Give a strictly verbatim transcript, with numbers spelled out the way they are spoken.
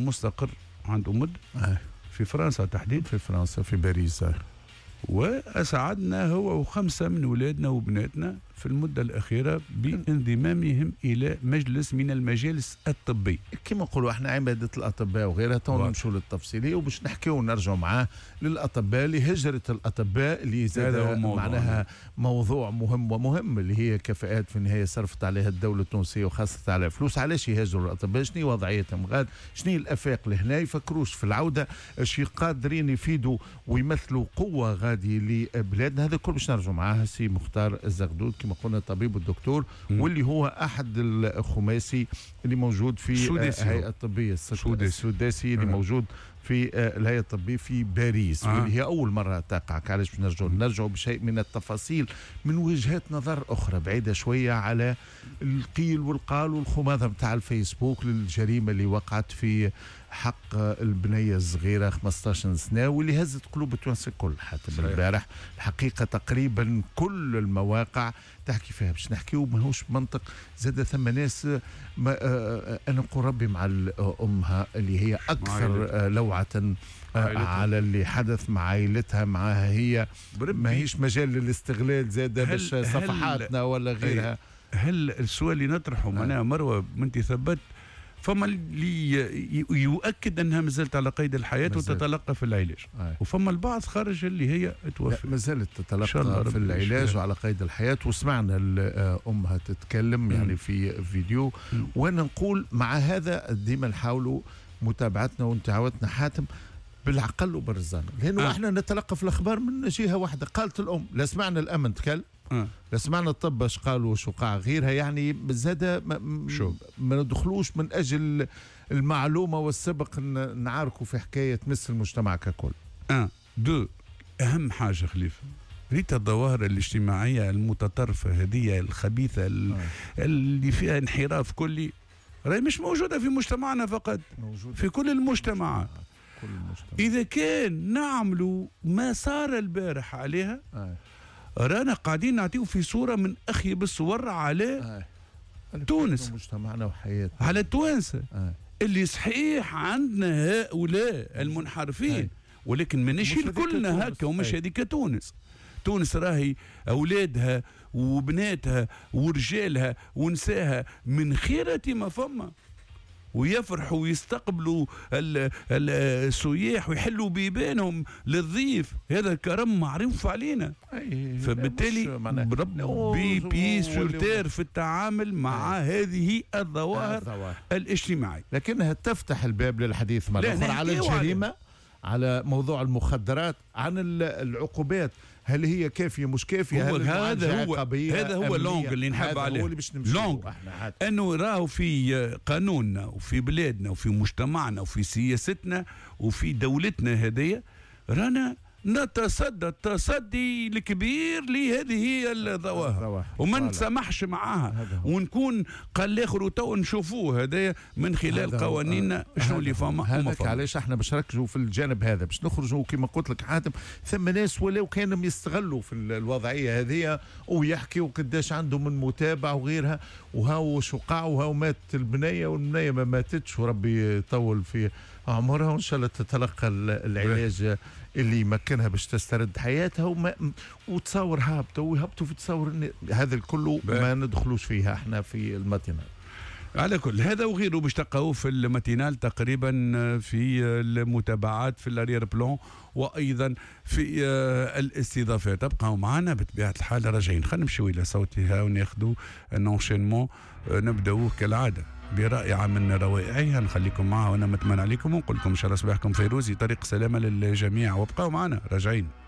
مستقر عنده مدة آه. في فرنسا تحديدا، في فرنسا في باريس. آه. وأسعدنا هو وخمسة من أولادنا وبناتنا في المدة الأخيرة بانضمامهم إلى مجلس من المجالس الطبية. كما نقولوا احنا عمادة الأطباء وغيرها، تو نمشوا للتفصيلية وباش نحكيو ونرجعوا معاه للأطباء، لهجرة الأطباء اللي زاد معناها موضوع مهم ومهم، اللي هي كفاءات في النهاية صرفت عليها الدولة التونسية وخاصة على فلوس. علاش يهاجروا الأطباء؟ شنو وضعيتهم غاد؟ شنو الأفاق لهنا؟ يفكروش في العودة؟ شي قادرين يفيدوا ويمثلوا قوة غادي لبلادنا؟ هذا كل باش نرجعوا معاه سي مختار الزغدود كما قلنا طبيب الدكتور، م. واللي هو أحد الخماسي اللي موجود في الهيئة الطبية السداسي اللي آه. موجود في الهيئة الطبية في باريس، آه. واللي هي أول مرة تقع. علاش باش نرجعوا نرجعوا بشيء من التفاصيل من وجهات نظر أخرى بعيدة شوية على القيل والقال والخماذة متاع الفيسبوك للجريمة اللي وقعت في حق البنية الصغيرة خمسطاش سنة واللي هزت قلوب التوانسة الكل. حتى البارح الحقيقة تقريبا كل المواقع تحكي فيها. باش نحكيو ماهوش منطق زاد ثم ناس ما آه أنا نقول ربي مع أمها اللي هي أكثر آه لوعة آه على اللي حدث مع عائلتها معها هي، ما هيش مجال للاستغلال زاد باش صفحاتنا ولا غيرها. هل السؤال اللي نطرحه معناها مروة من ثبت فما اللي يؤكد انها ما زالت على قيد الحياه مازال. وتتلقى في العلاج آه. وفما البعض خارج اللي هي توفى ما زالت تتلقى في العلاج وعلى قيد الحياه. وسمعنا امها تتكلم يعني في فيديو. م. وانا نقول مع هذا ديما نحاولوا متابعتنا وانتعاوتنا حاتم بالعقل وبالرزانه، لانه آه. احنا نتلقى في الاخبار من جهه واحده. قالت الام لا سمعنا الامن تكلم آه. لا سمعنا الطب اش قالوا وش وقع غيرها، يعني زاد ما, ما ندخلوش من اجل المعلومه والسبق نعاركوا في حكايه تمس المجتمع ككل. اه دو اهم حاجه خليفه ريت الظواهر الاجتماعيه المتطرفه هذه الخبيثه آه. اللي فيها انحراف كلي راهي مش موجوده في مجتمعنا فقط، موجودة في كل المجتمعات. كل المجتمع. اذا كان نعملوا ما صار البارح عليها آه. رانا قاعدين نعطيو في صورة من أخيب الصور على آه. تونس مجتمعنا وحياتنا على التوانسة آه. اللي صحيح عندنا هؤلاء المنحرفين آه. ولكن ما نشيل كلنا هكا ومش هذيك تونس. تونس راهي أولادها وبناتها ورجالها ونساها من خيرة ما فما، ويفرحوا ويستقبلوا السياح ويحلوا بيبانهم للضيف. هذا كرم معروف علينا. فبالتالي ربي بي سورتير في التعامل مع أي. هذه الظواهر الاجتماعية، لكنها تفتح الباب للحديث مرة أخرى على الجريمة، على موضوع المخدرات، عن العقوبات. هل هي كافية مش كافية؟ هل هذا هو هذا هو اللونج اللي نحب عليه، لونج انه راهو في قانوننا وفي بلادنا وفي مجتمعنا وفي سياستنا وفي دولتنا هذه رانا نتصدى التصدي الكبير لهذه الظواهر وما نسمحش معاها ونكون قال الاخر تو نشوفوه هذا من خلال قوانيننا شنو اللي فما. هذاك علاش احنا باش نركزوا في الجانب هذا باش نخرجوا كما قلت لك حاتم. ثم ناس ولو كانوا يستغلوا في الوضعيه هذه ويحكيوا قداش عندهم من متابع وغيرها، وهاو واش وقع وهاو مات البنيه والبنيه ما ماتتش وربي يطول في عمرها وان شاء الله تتلقى العلاج اللي يمكنها باش تسترد حياتها وما وتصور هابطه ويهبطوا في تصور. هذا الكل ما ندخلوش فيها احنا في الماتينال. على كل هذا وغيره باش تلقاوه في الماتينال تقريبا في المتابعات في الارير بلون وايضا في الاستضافات. ابقوا معنا بطبيعه الحال. راجعين خلينا نمشيو الى صوتها وناخذوا انونشينمون. نبداوه كالعاده برائعة من روائعها. نخليكم معها وانا متمنى عليكم ونقول لكم ان شاء الله صباحكم فيروزي طريق سلامة للجميع. وابقوا معنا راجعين.